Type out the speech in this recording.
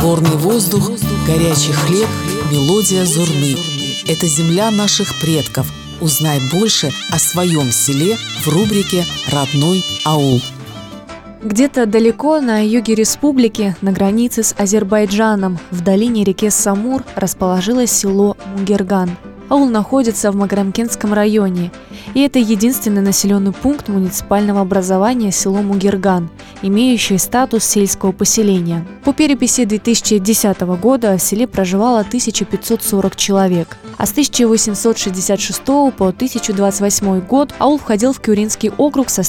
Горный воздух, горячий хлеб, мелодия зурны. Это земля наших предков. Узнай больше о своем селе в рубрике «Родной аул». Где-то далеко на юге республики, на границе с Азербайджаном, в долине реки Самур, расположилось село Мугерган. Аул находится в Маграмкентском районе, и это единственный населенный пункт муниципального образования село Мугерган, имеющий статус сельского поселения. По переписи 2010 года в селе проживало 1540 человек, а с 1866 по 1028 год аул входил в Кюринский округ в составе